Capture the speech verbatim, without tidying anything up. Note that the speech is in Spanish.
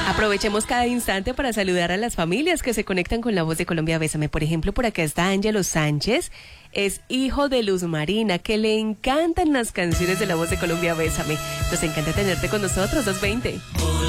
Aprovechemos cada instante para saludar a las familias que se conectan con La Voz de Colombia Bésame. Por ejemplo, por acá está Ángelo Sánchez, es hijo de Luz Marina, que le encantan las canciones de La Voz de Colombia Bésame. Nos encanta tenerte con nosotros, dos veinte.